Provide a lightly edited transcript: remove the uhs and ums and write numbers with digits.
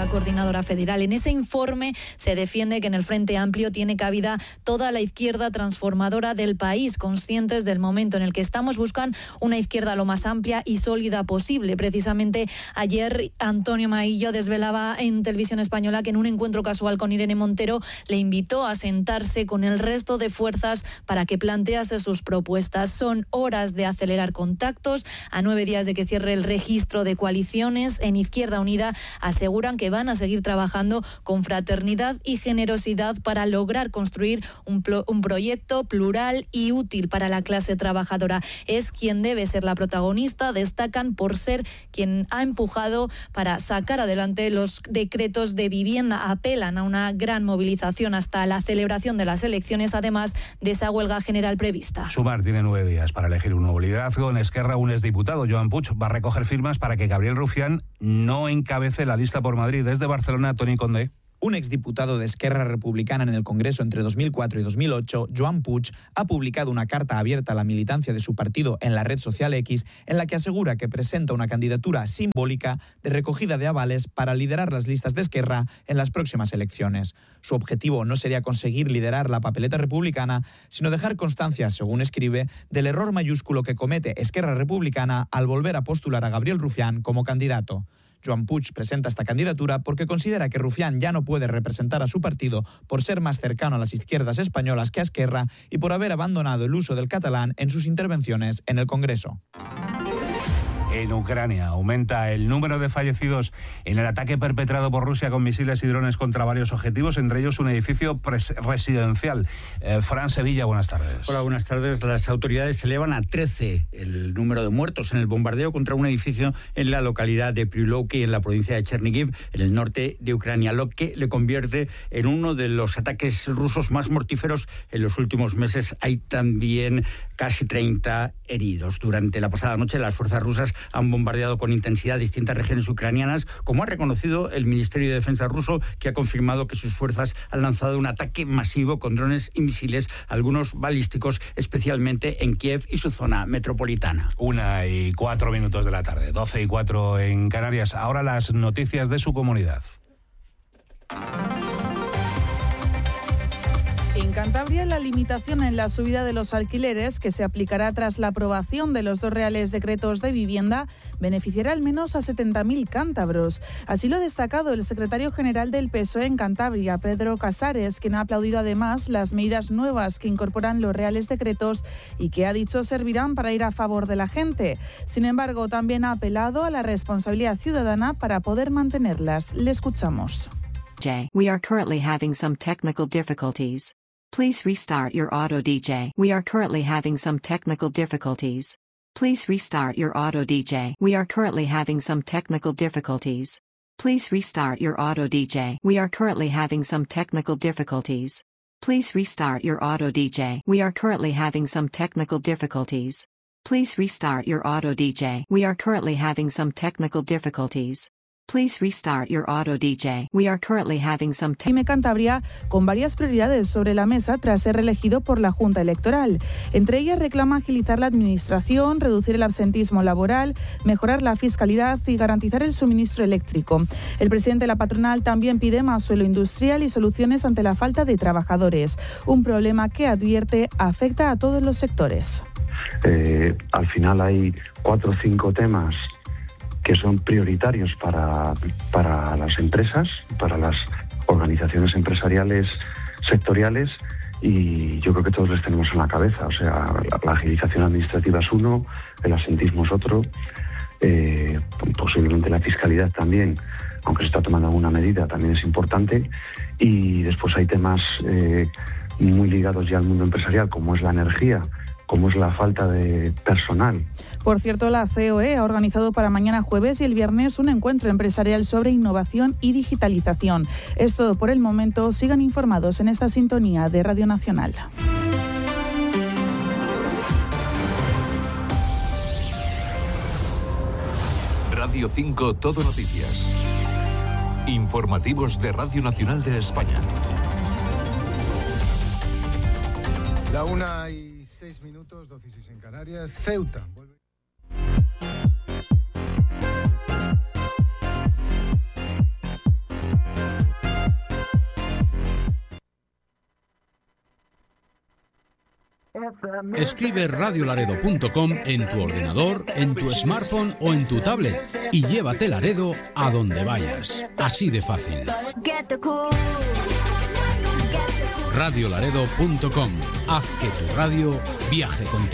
la coordinadora federal. En ese informe se defiende que en el Frente Amplio tiene cabida toda la izquierda transformadora del país. Conscientes del momento en el que estamos, buscan una izquierda lo más amplia y sólida posible. Precisamente ayer Antonio Maillo desvelaba en Televisión Española que en un encuentro casual con Irene Montero le invitó a sentarse con el resto de fuerzas para que plantease sus propuestas. Son horas de acelerar contactos. A 9 días de que cierre el registro de coaliciones, en Izquierda Unida aseguran que van a seguir trabajando con fraternidad y generosidad para lograr construir un proyecto plural y útil para la clase trabajadora. Es quien debe ser la protagonista, destacan, por ser quien ha empujado para sacar adelante los decretos de vivienda. Apelan a una gran movilización hasta la celebración de las elecciones, además de esa huelga general prevista. Sumar tiene 9 días para elegir un nuevo liderazgo. En Esquerra, un exdiputado, Joan Puig, va a recoger firmas para que Gabriel Rufián no encabece la lista por Madrid. Desde Barcelona, Toni Condé. Un exdiputado de Esquerra Republicana en el Congreso entre 2004 y 2008, Joan Puig, ha publicado una carta abierta a la militancia de su partido en la red social X, en la que asegura que presenta una candidatura simbólica de recogida de avales para liderar las listas de Esquerra en las próximas elecciones. Su objetivo no sería conseguir liderar la papeleta republicana, sino dejar constancia, según escribe, del error mayúsculo que comete Esquerra Republicana al volver a postular a Gabriel Rufián como candidato. Joan Puig presenta esta candidatura porque considera que Rufián ya no puede representar a su partido por ser más cercano a las izquierdas españolas que a Esquerra y por haber abandonado el uso del catalán en sus intervenciones en el Congreso. En Ucrania aumenta el número de fallecidos en el ataque perpetrado por Rusia con misiles y drones contra varios objetivos, entre ellos un edificio residencial. Fran Sevilla, buenas tardes. Hola, buenas tardes. Las autoridades elevan a 13 el número de muertos en el bombardeo contra un edificio en la localidad de Prylovki, en la provincia de Chernihiv, en el norte de Ucrania, lo que le convierte en uno de los ataques rusos más mortíferos en los últimos meses. Hay también casi 30 heridos. Durante la pasada noche, las fuerzas rusas han bombardeado con intensidad distintas regiones ucranianas, como ha reconocido el Ministerio de Defensa ruso, que ha confirmado que sus fuerzas han lanzado un ataque masivo con drones y misiles, algunos balísticos, especialmente en Kiev y su zona metropolitana. 1:04 de la tarde, 12:04 en Canarias. Ahora las noticias de su comunidad. En Cantabria, la limitación en la subida de los alquileres, que se aplicará tras la aprobación de los 2 reales decretos de vivienda, beneficiará al menos a 70.000 cántabros. Así lo ha destacado el secretario general del PSOE en Cantabria, Pedro Casares, quien ha aplaudido además las medidas nuevas que incorporan los reales decretos y que ha dicho servirán para ir a favor de la gente. Sin embargo, también ha apelado a la responsabilidad ciudadana para poder mantenerlas. Le escuchamos. We are currently having some technical difficulties. Please restart your auto DJ. We are currently having some technical difficulties. Please restart your auto DJ. We are currently having some technical difficulties. Please restart your auto DJ. We are currently having some technical difficulties. Please restart your auto DJ. We are currently having some technical difficulties. Please restart your auto DJ. We are currently having some technical difficulties. Please restart your auto DJ. We are currently having some Cantabria, con varias prioridades sobre la mesa tras ser reelegido por la Junta Electoral. Entre ellas reclama agilizar la administración, reducir el absentismo laboral, mejorar la fiscalidad y garantizar el suministro eléctrico. El presidente de la patronal también pide más suelo industrial y soluciones ante la falta de trabajadores, un problema que advierte afecta a todos los sectores. Al final hay 4 o 5 temas que son prioritarios para las empresas, para las organizaciones empresariales sectoriales, y yo creo que todos les tenemos en la cabeza. O sea, la agilización administrativa es uno, el absentismo es otro, posiblemente la fiscalidad también, aunque se está tomando alguna medida, también es importante, y después hay temas muy ligados ya al mundo empresarial, como es la energía, como es la falta de personal. Por cierto, la COE ha organizado para mañana jueves y el viernes un encuentro empresarial sobre innovación y digitalización. Es todo por el momento. Sigan informados en esta sintonía de Radio Nacional. Radio 5 Todo Noticias. Informativos de Radio Nacional de España. La 1:06, 12:06 en Canarias. Ceuta. Escribe radiolaredo.com en tu ordenador, en tu smartphone o en tu tablet y llévate Laredo a donde vayas. Así de fácil. Radiolaredo.com. Haz que tu radio viaje contigo.